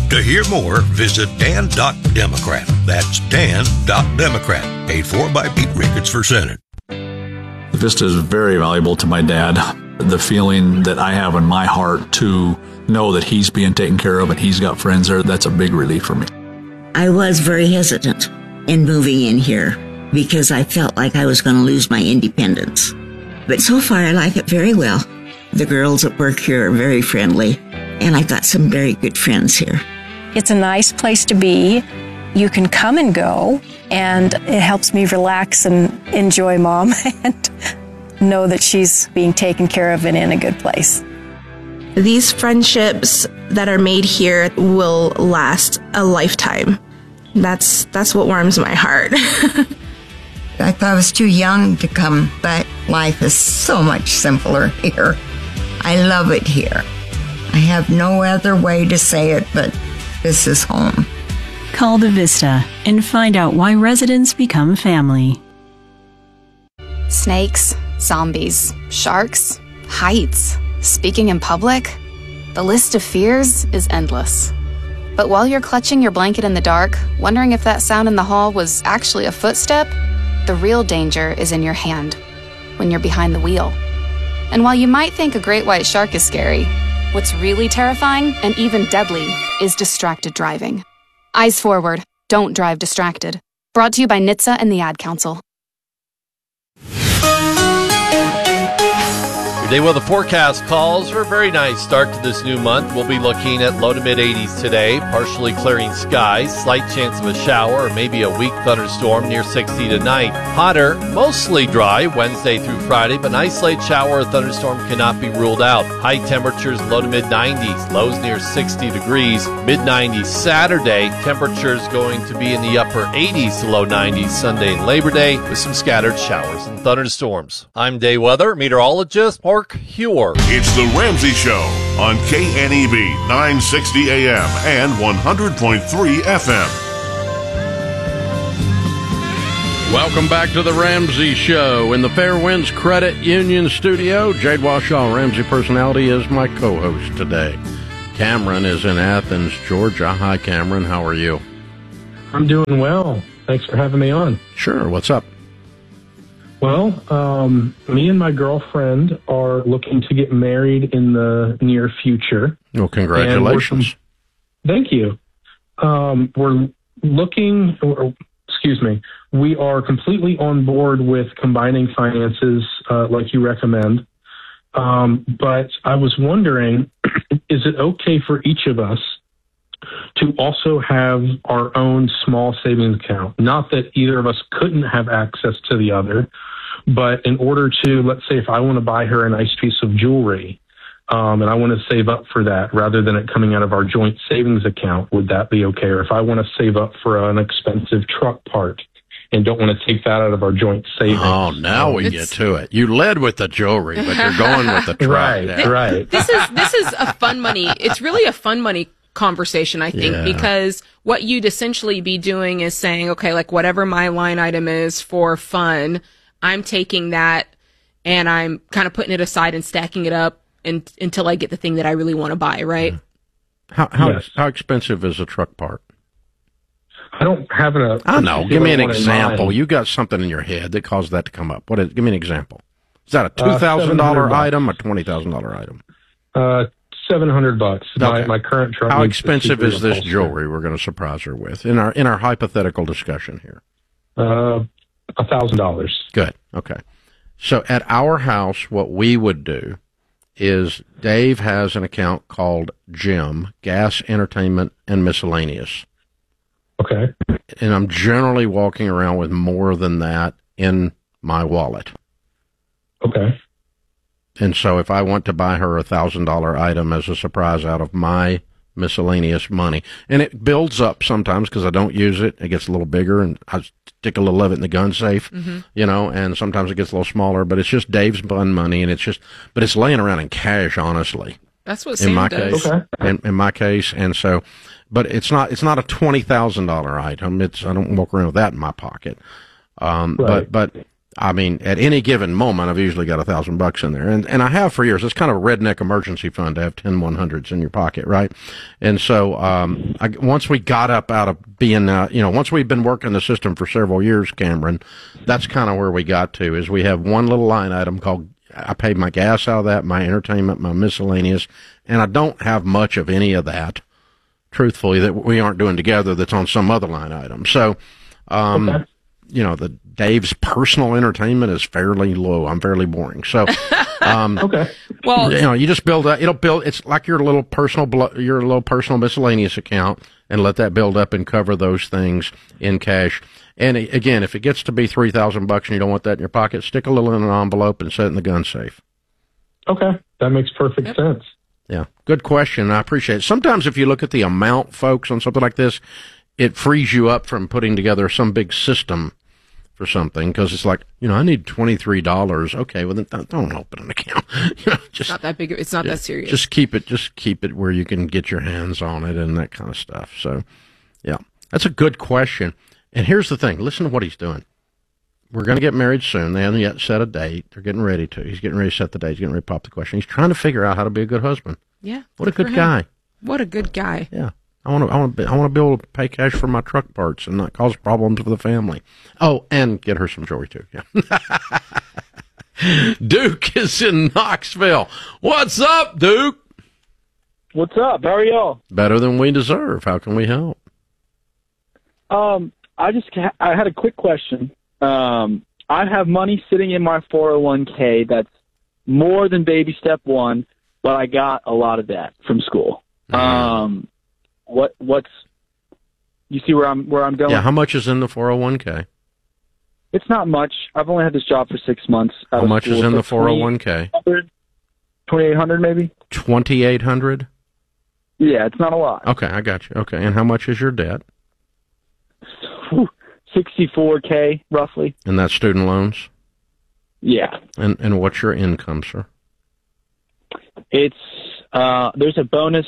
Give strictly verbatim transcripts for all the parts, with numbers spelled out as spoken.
To hear more, visit dan dot democrat. That's dan dot democrat. Paid for by Pete Ricketts for Senate. Vista is very valuable to my dad. The feeling that I have in my heart to know that he's being taken care of and he's got friends there, that's a big relief for me. I was very hesitant in moving in here because I felt like I was going to lose my independence. But so far, I like it very well. The girls at work here are very friendly, and I've got some very good friends here. It's a nice place to be. You can come and go, and it helps me relax and enjoy Mom and know that she's being taken care of and in a good place. These friendships that are made here will last a lifetime. That's that's what warms my heart. I thought I was too young to come, but life is so much simpler here. I love it here. I have no other way to say it, but this is home. Call the Vista and find out why residents become family. Snakes, zombies, sharks, heights, speaking in public. The list of fears is endless. But while you're clutching your blanket in the dark, wondering if that sound in the hall was actually a footstep, the real danger is in your hand, when you're behind the wheel. And while you might think a great white shark is scary, what's really terrifying and even deadly is distracted driving. Eyes forward, don't drive distracted. Brought to you by N H T S A and the Ad Council. Day weather forecast calls for a very nice start to this new month. We'll be looking at low to mid eighties today, partially clearing skies, slight chance of a shower or maybe a weak thunderstorm near sixty tonight. Hotter, mostly dry Wednesday through Friday, but an isolated shower or thunderstorm cannot be ruled out. High temperatures low to mid nineties, lows near sixty degrees, mid nineties Saturday. Temperatures going to be in the upper eighties to low nineties Sunday and Labor Day with some scattered showers and thunderstorms. I'm day weather meteorologist Mark Huer. It's the Ramsey Show on K N E B nine sixty A M and one hundred point three F M. Welcome back to the Ramsey Show in the Fairwinds Credit Union studio. Jade Washaw, Ramsey Personality, is my co-host today. Cameron is in Athens, Georgia. Hi, Cameron. How are you? I'm doing well. Thanks for having me on. Sure. What's up? Well, um, me and my girlfriend are looking to get married in the near future. Well, congratulations. Thank you. Um, we're looking, or, excuse me, we are completely on board with combining finances uh, like you recommend. Um, but I was wondering, is it okay for each of us to also have our own small savings account? Not that either of us couldn't have access to the other, but in order to, let's say if I want to buy her a nice piece of jewelry, um, and I want to save up for that rather than it coming out of our joint savings account, would that be okay? Or if I want to save up for an expensive truck part and don't want to take that out of our joint savings. Oh, now we get to it. You led with the jewelry, but you're going with the truck. Right, now. right. This is, this is a fun money. It's really a fun money conversation, I think, Yeah. because what you'd essentially be doing is saying, okay, like whatever my line item is for fun, I'm taking that and I'm kind of putting it aside and stacking it up and, until I get the thing that I really want to buy, right? How how, Yes. how expensive is a truck part? I don't have a. I know. Give me an one in example. mind. You got something in your head that caused that to come up. What is? Give me an example. Is that a two Uh, thousand seven hundred dollar bucks. item or twenty thousand dollar item? Uh, seven hundred bucks. My, Okay. my current truck. How needs expensive to is this upholstery. jewelry we're going to surprise her with in our in our hypothetical discussion here? Uh, a thousand dollars. Good. Okay. So at our house, what we would do is Dave has an account called Jim, Gas, Entertainment, and Miscellaneous. Okay. And I'm generally walking around with more than that in my wallet. Okay. And so if I want to buy her a thousand dollar item as a surprise out of my miscellaneous money, and it builds up sometimes because I don't use it, it gets a little bigger and I stick a little of it in the gun safe, Mm-hmm. you know, and sometimes it gets a little smaller, but it's just Dave's fun money and it's just, but it's laying around in cash, honestly. That's what In Sam my does. case, Okay. in, in my case, and so, but it's not it's not a twenty thousand dollar item. It's I don't walk around with that in my pocket. Um, Right. But but I mean, at any given moment, I've usually got a thousand bucks in there. And, and I have for years. It's kind of a redneck emergency fund to have ten one hundreds in your pocket, right? And so, um, I, once we got up out of being, uh, you know, once we've been working the system for several years, Cameron, that's kind of where we got to, is we have one little line item called, I pay my gas out of that, my entertainment, my miscellaneous, and I don't have much of any of that, truthfully, that we aren't doing together that's on some other line item. So, um, okay. you know, the Dave's personal entertainment is fairly low. I'm fairly boring. So, um, okay. Well, you know, you just build that. It'll build. It's like your little personal, your little personal miscellaneous account, and let that build up and cover those things in cash. And again, if it gets to be three thousand bucks and you don't want that in your pocket, stick a little in an envelope and set it in the gun safe. Okay, that makes perfect yep. sense. Yeah, good question. I appreciate it. Sometimes if you look at the amount, folks, on something like this, it frees you up from putting together some big system for something, because it's like, you know, I need twenty-three dollars. Okay, well, then don't open an account. you know, just, it's not that big. It's not just, that serious. Just keep it, just keep it where you can get your hands on it and that kind of stuff. So, yeah, that's a good question. And here's the thing. Listen to what he's doing. We're going to get married soon. They haven't yet set a date. They're getting ready to. He's getting ready to set the date. He's getting ready to pop the question. He's trying to figure out how to be a good husband. Yeah. What a good guy. What a good guy. Yeah. I want to, I want to, I want to be able to pay cash for my truck parts and not cause problems for the family. Oh, and get her some jewelry too. Yeah. Duke is in Knoxville. What's up, Duke? What's up? How are y'all? Better than we deserve. How can we help? Um, I just, I had a quick question. Um, I have money sitting in my four oh one k that's more than baby step one, but I got a lot of that from school. Mm-hmm. Um, What what's you see where I'm where I'm going? Yeah, how much is in the four oh one k? It's not much. I've only had this job for six months. How much is in the four oh one k? twenty-eight hundred maybe. twenty-eight hundred? Yeah, it's not a lot. Okay, I got you. Okay, and how much is your debt? sixty-four k roughly. And that's student loans? Yeah. And and what's your income, sir? It's uh there's a bonus.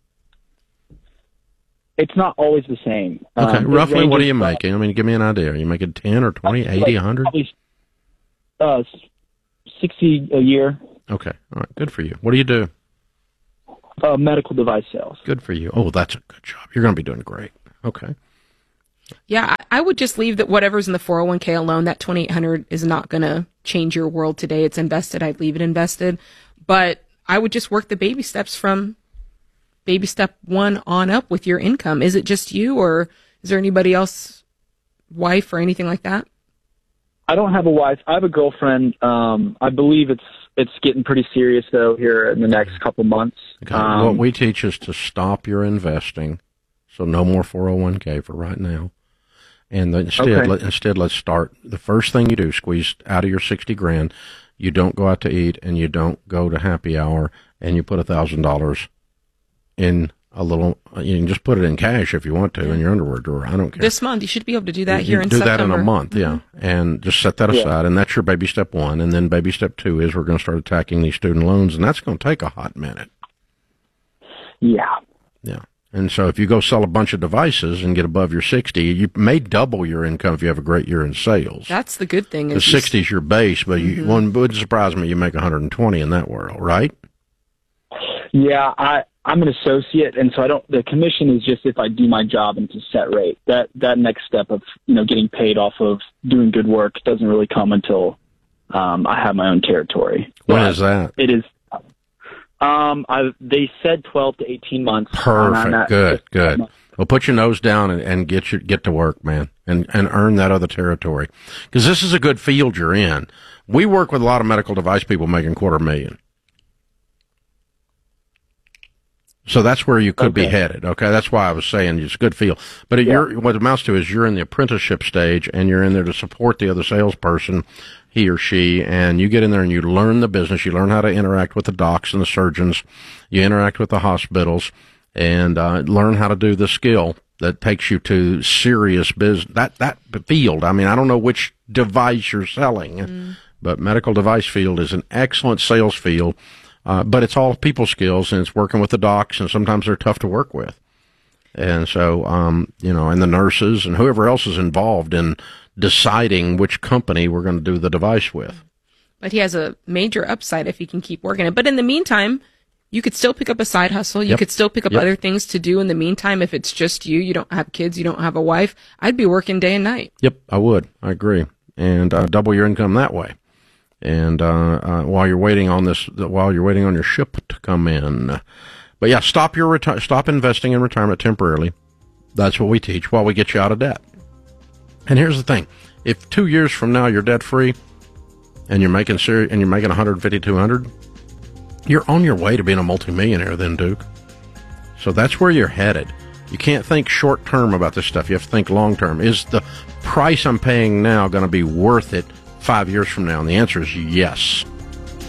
It's not always the same. Okay, um, roughly what are you making? I mean, give me an idea. Are you making ten or twenty, eighty, one hundred? Probably, uh, sixty a year. Okay, all right, good for you. What do you do? Uh, medical device sales. Good for you. Oh, that's a good job. You're going to be doing great. Okay. Yeah, I, I would just leave that whatever's in the four oh one k alone. That twenty-eight hundred is not going to change your world today. It's invested. I'd leave it invested. But I would just work the baby steps from baby step one on up with your income. Is it just you, or is there anybody else, wife or anything like that? I don't have a wife. I have a girlfriend. Um, I believe it's it's getting pretty serious though here in the next couple months. Okay. Um, what we teach is to stop your investing, so no more four oh one k for right now. And then instead, Okay. let, instead, let's start. The first thing you do, squeeze out of your sixty grand. You don't go out to eat, and you don't go to happy hour, and you put a thousand dollars in a little. You can just put it in cash if you want to in your underwear drawer. I don't care. This month, you should be able to do that you, here you in do September. that in a month, yeah, Mm-hmm. and just set that aside, Yeah. and that's your baby step one. And then baby step two is we're going to start attacking these student loans, and that's going to take a hot minute. Yeah. Yeah. And so if you go sell a bunch of devices and get above your sixty, you may double your income if you have a great year in sales. That's the good thing. The Is sixty is your base, but you, Mhm. one would surprise me you make one hundred twenty in that world, right? Yeah, I I'm an associate, and so I don't. The commission is just if I do my job and it's a set rate. That that next step of you know getting paid off of doing good work doesn't really come until um, I have my own territory. When But is that? It is. Um, I they said twelve to eighteen months. and I'm Perfect. at- Good, good. Well, put your nose down and, and get your get to work, man, and, and earn that other territory. Because this is a good field you're in. We work with a lot of medical device people making quarter million. So that's where you could be Okay. headed. Okay, that's why I was saying it's a good field. But it, you're, what it amounts to is you're in the apprenticeship stage, and you're in there to support the other salesperson, he or she, and you get in there and you learn the business. You learn how to interact with the docs and the surgeons. You interact with the hospitals, and uh, learn how to do the skill that takes you to serious business. That that field. I mean, I don't know which device you're selling, Mm. but medical device field is an excellent sales field. Uh, but it's all people skills, and it's working with the docs, and sometimes they're tough to work with. And so, um, you know, and the nurses and whoever else is involved in deciding which company we're going to do the device with. But he has a major upside if he can keep working it. But in the meantime, you could still pick up a side hustle. You Yep. could still pick up Yep. other things to do in the meantime. If it's just you, you don't have kids, you don't have a wife, I'd be working day and night. Yep, I would. I agree. And uh, double your income that way. And uh, uh, while you're waiting on this, while you're waiting on your ship to come in. But yeah, stop your reti- stop investing in retirement temporarily. That's what we teach while we get you out of debt. And here's the thing: if two years from now you're debt free, and you're making ser- and you're making one hundred fifty, two hundred, you're on your way to being a multimillionaire then, Duke. So that's where you're headed. You can't think short term about this stuff. You have to think long term. Is the price I'm paying now going to be worth it five years from now? And the answer is yes.